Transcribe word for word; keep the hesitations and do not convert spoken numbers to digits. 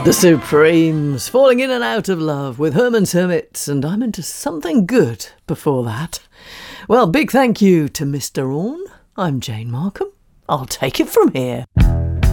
The Supremes, falling in and out of love with Herman's Hermits, and I'm into something good before that. Well, big thank you to Mister Orne. I'm Jane Markham. I'll take it from here.